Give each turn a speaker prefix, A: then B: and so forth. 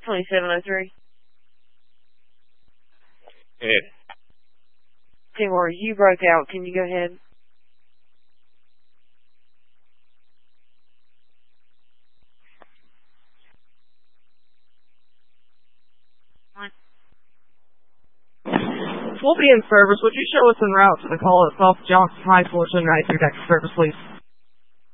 A: 2703.
B: Ed.
A: Timor, you broke out. Can you go ahead?
C: We'll be in service. Would you show us en route to the call at South Johnson High School to 293 Texas service, please?